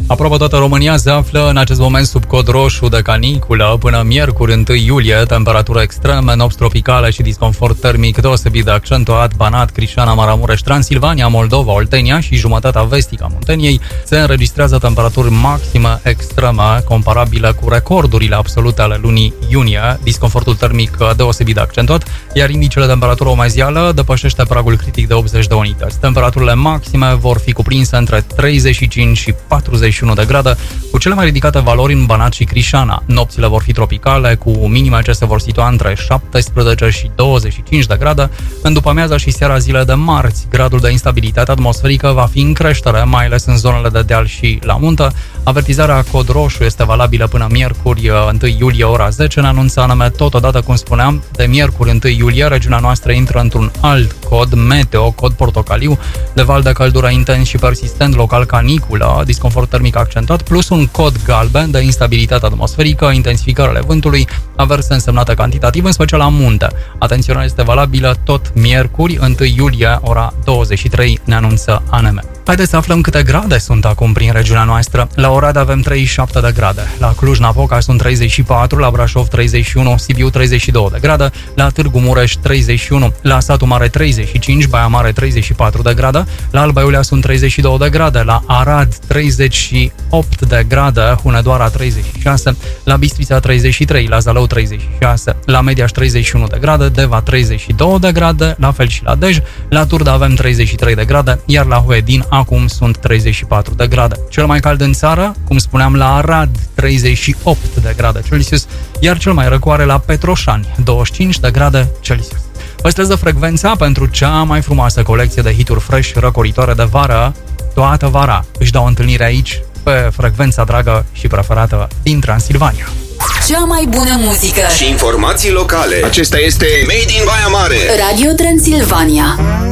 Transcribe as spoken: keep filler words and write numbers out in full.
Aproape toată România se află în acest moment sub cod roșu de caniculă. Până miercuri întâi iulie, temperatură extremă, nopți tropicale și disconfort termic deosebit de accentuat. Banat, Crișana, Maramureș, Transilvania, Moldova, Oltenia și jumătatea vestică a Munteniei se înregistrează temperaturi maxime extreme, comparabile cu recordurile absolute ale lunii iunie. Disconfortul termic deosebit de accentuat, iar indicele de temperatură omezială depășește pragul critic de optzeci de unități. Temperaturile maxime vor fi cuprinse între treizeci și cinci și patruzeci și unu de grade, cu cele mai ridicate valori în Banat și Crișana. Nopțile vor fi tropicale, cu minime ce se vor situa între șaptesprezece și douăzeci și cinci de grade. În după-amiaza și seara zilei de marți, gradul de instabilitate atmosferică va fi în creștere, mai ales în zonele de deal și la munte. Avertizarea cod roșu este valabilă până miercuri întâi iulie, ora zece, ne anunță A N M. Totodată, cum spuneam, de miercuri întâi iulie, regiunea noastră intră într-un alt cod meteo, cod portocaliu, de val de căldură intens și persistent, local caniculă, disconfort termic accentuat, plus un cod galben de instabilitate atmosferică, intensificările vântului, averse însemnate cantitativ, în special la munte. Atenționarea este valabilă tot miercuri întâi iulie, ora douăzeci și trei, ne anunță A N M. Haideți să aflăm câte grade sunt acum prin regiunea noastră. La Oradea avem treizeci și șapte de grade, la Cluj-Napoca sunt treizeci și patru, la Brașov treizeci și unu, Sibiu treizeci și doi de grade, la Târgu Mureș treizeci și unu, la Satu Mare treizeci și cinci, Baia Mare treizeci și patru de grade, la Alba Iulia sunt treizeci și doi de grade, la Arad treizeci și opt de grade, Hunedoara treizeci și șase, la Bistrița treizeci și trei, la Zalău treizeci și șase, la Mediaș treizeci și unu de grade, Deva treizeci și doi de grade, la fel și la Dej, la Turda avem treizeci și trei de grade, iar la Huedin acum sunt treizeci și patru de grade. Cel mai cald în țară, cum spuneam, la Arad treizeci și opt de grade Celsius, iar cel mai răcoare la Petroșani douăzeci și cinci de grade Celsius. Păstrează frecvența pentru cea mai frumoasă colecție de hituri fresh răcoritoare de vară. Toată vara își dau întâlnire aici, pe frecvența dragă și preferată din Transilvania. Cea mai bună muzică și informații locale. Acesta este Made in Baia Mare, Radio Transilvania.